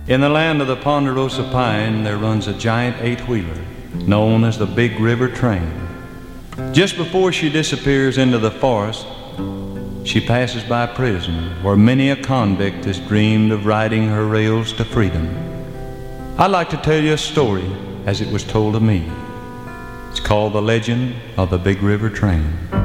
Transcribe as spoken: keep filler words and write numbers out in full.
In the land of the Ponderosa Pine, there runs a giant eight-wheeler known as the Big River Train. Just before she disappears into the forest, she passes by a prison where many a convict has dreamed of riding her rails to freedom. I'd like to tell you a story as it was told to me. It's called The Legend of the Big River Train.